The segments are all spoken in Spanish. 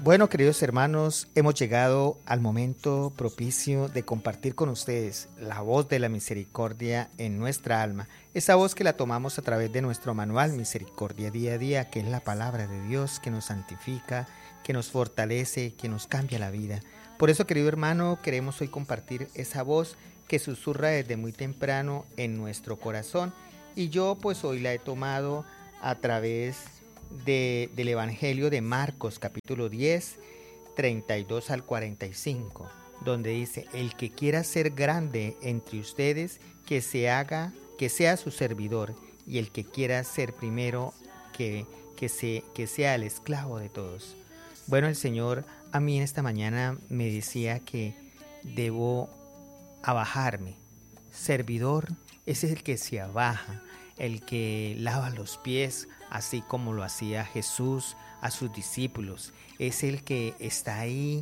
Bueno, queridos hermanos, hemos llegado al momento propicio de compartir con ustedes la voz de la misericordia en nuestra alma. Esa voz que la tomamos a través de nuestro manual Misericordia Día a Día, que es la palabra de Dios que nos santifica, que nos fortalece, que nos cambia la vida. Por eso, querido hermano, queremos hoy compartir esa voz que susurra desde muy temprano en nuestro corazón. Y yo pues hoy la he tomado a través del Evangelio de Marcos, capítulo 10, 32 al 45, donde dice: el que quiera ser grande entre ustedes, que sea su servidor, y el que quiera ser primero, que sea el esclavo de todos. Bueno, el Señor a mí en esta mañana me decía que debo abajarme. Servidor es el que se abaja, el que lava los pies, así como lo hacía Jesús a sus discípulos. Es el que está ahí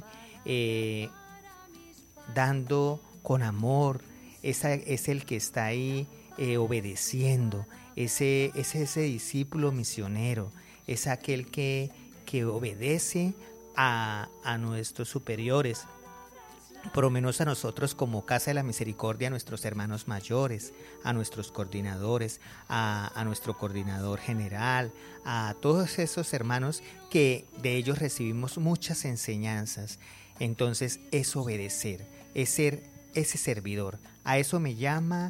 dando con amor, es el que está ahí obedeciendo, es ese discípulo misionero, es aquel que obedece a nuestros superiores. Por lo menos a nosotros como Casa de la Misericordia, a nuestros hermanos mayores, a nuestros coordinadores, a nuestro coordinador general, a todos esos hermanos que de ellos recibimos muchas enseñanzas. Entonces es obedecer, es ser ese servidor. A eso me llama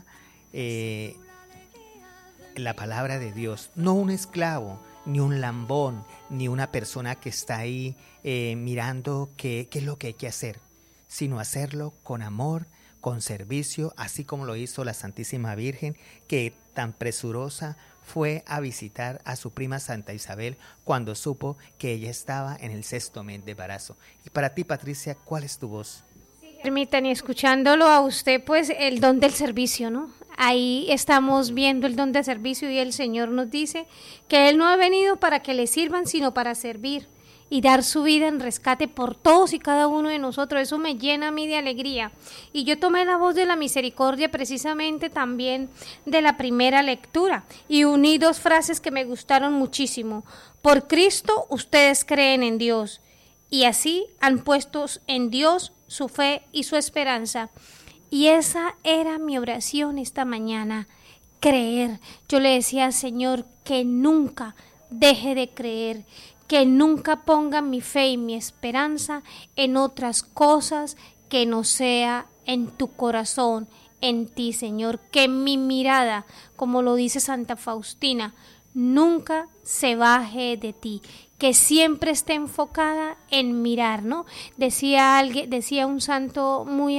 la palabra de Dios, no un esclavo, ni un lambón, ni una persona que está ahí mirando qué es lo que hay que hacer, sino hacerlo con amor, con servicio, así como lo hizo la Santísima Virgen, que tan presurosa fue a visitar a su prima Santa Isabel cuando supo que ella estaba en el 6º mes de embarazo. Y para ti, Patricia, ¿cuál es tu voz? Permítanme, escuchándolo a usted, pues el don del servicio, ¿no? Ahí estamos viendo el don del servicio y el Señor nos dice que Él no ha venido para que le sirvan, sino para servir y dar su vida en rescate por todos y cada uno de nosotros. Eso me llena a mí de alegría. Y yo tomé la voz de la misericordia precisamente también de la primera lectura y uní 2 frases que me gustaron muchísimo. Por Cristo ustedes creen en Dios y así han puesto en Dios su fe y su esperanza. Y esa era mi oración esta mañana, creer. Yo le decía al Señor que nunca deje de creer, que nunca ponga mi fe y mi esperanza en otras cosas que no sea en tu corazón, en ti, Señor. Que mi mirada, como lo dice Santa Faustina, nunca se baje de ti, que siempre esté enfocada en mirar, ¿no? Decía un santo muy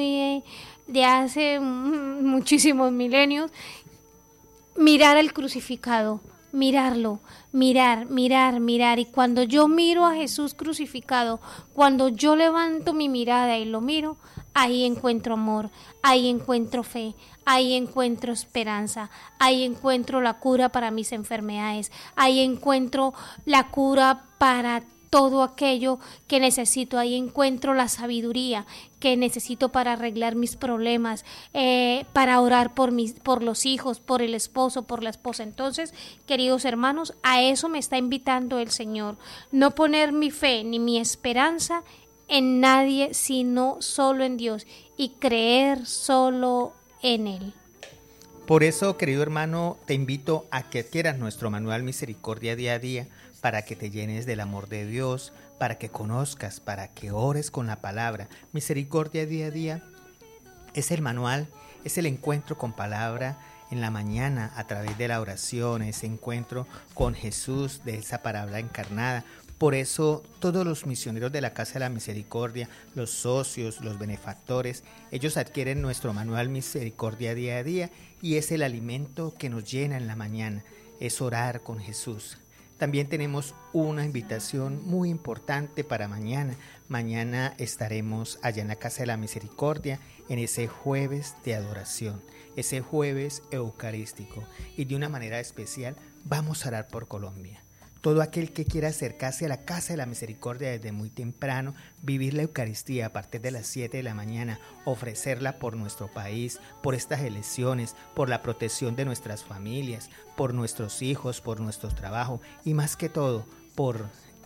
de hace muchísimos milenios, mirar al crucificado. Mirarlo, mirar, y cuando yo miro a Jesús crucificado, cuando yo levanto mi mirada y lo miro, ahí encuentro amor, ahí encuentro fe, ahí encuentro esperanza, ahí encuentro la cura para mis enfermedades, ahí encuentro la cura para todo aquello que necesito, ahí encuentro la sabiduría que necesito para arreglar mis problemas, para orar por los hijos, por el esposo, por la esposa. Entonces, queridos hermanos, a eso me está invitando el Señor, no poner mi fe ni mi esperanza en nadie, sino solo en Dios y creer solo en Él. Por eso, querido hermano, te invito a que adquieras nuestro manual Misericordia Día a Día, para que te llenes del amor de Dios, para que conozcas, para que ores con la palabra. Misericordia Día a Día es el manual, es el encuentro con palabra en la mañana a través de la oración, ese encuentro con Jesús, de esa palabra encarnada. Por eso todos los misioneros de la Casa de la Misericordia, los socios, los benefactores, ellos adquieren nuestro manual Misericordia Día a Día y es el alimento que nos llena en la mañana, es orar con Jesús. También tenemos una invitación muy importante para mañana. Mañana estaremos allá en la Casa de la Misericordia en ese jueves de adoración, ese jueves eucarístico. Y de una manera especial vamos a orar por Colombia. Todo aquel que quiera acercarse a la Casa de la Misericordia desde muy temprano, vivir la Eucaristía a partir de las 7 de la mañana, ofrecerla por nuestro país, por estas elecciones, por la protección de nuestras familias, por nuestros hijos, por nuestro trabajo y más que todo, por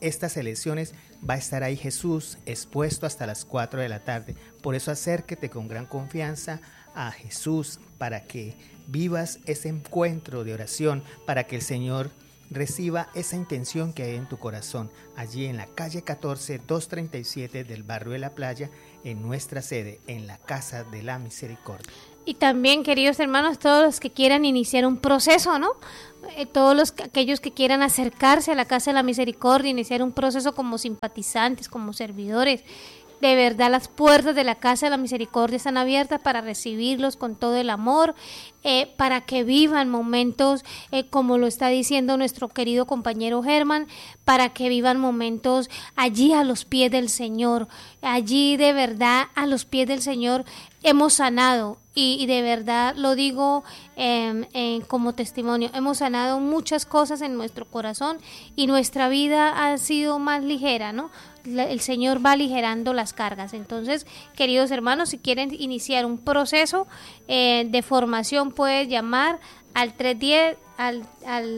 estas elecciones va a estar ahí Jesús expuesto hasta las 4 de la tarde. Por eso acérquete con gran confianza a Jesús para que vivas ese encuentro de oración, para que el Señor reciba esa intención que hay en tu corazón, allí en la calle 14, 237 del barrio de la Playa, en nuestra sede, en la Casa de la Misericordia. Y también, queridos hermanos, todos los que quieran iniciar un proceso, ¿no? Aquellos que quieran acercarse a la Casa de la Misericordia, iniciar un proceso como simpatizantes, como servidores. De verdad, las puertas de la Casa de la Misericordia están abiertas para recibirlos con todo el amor, para que vivan momentos, como lo está diciendo nuestro querido compañero Germán, para que vivan momentos allí a los pies del Señor. Allí, de verdad, a los pies del Señor hemos sanado, y de verdad lo digo como testimonio, hemos sanado muchas cosas en nuestro corazón y nuestra vida ha sido más ligera, ¿no? El Señor va aligerando las cargas. Entonces, queridos hermanos, si quieren iniciar un proceso de formación, puedes llamar al 310, al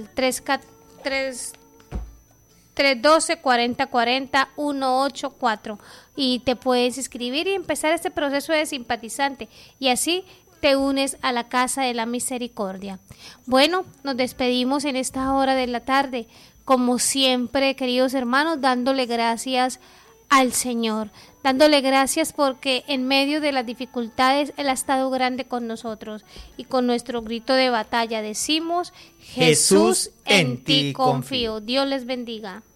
312-4040 184 y te puedes inscribir y empezar este proceso de simpatizante, y así te unes a la Casa de la Misericordia. Bueno, nos despedimos en esta hora de la tarde, como siempre, queridos hermanos, dándole gracias al Señor, dándole gracias porque en medio de las dificultades Él ha estado grande con nosotros, y con nuestro grito de batalla decimos: Jesús, en ti confío. Dios les bendiga.